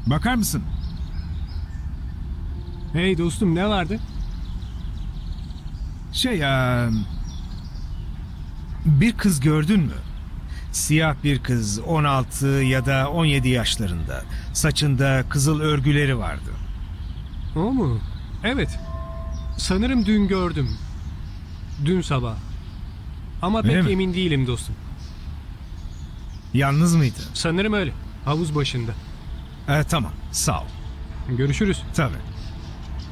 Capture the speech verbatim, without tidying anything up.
Bakar mısın? Hey dostum, ne vardı? Şey ya... Bir kız gördün mü? Siyah bir kız, on altı ya da on yedi yaşlarında. Saçında kızıl örgüleri vardı. O mu? Evet. Sanırım dün gördüm. Dün sabah. Ama Öyle pek mi? emin değilim dostum. Yalnız mıydı? Sanırım öyle. Havuz başında. Ee, tamam, sağ ol. Görüşürüz. Tabii.